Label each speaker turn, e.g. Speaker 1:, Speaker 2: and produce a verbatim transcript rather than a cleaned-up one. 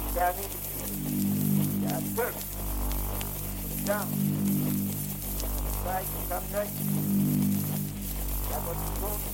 Speaker 1: يعني يعني first down. Try to come next. That was the goal.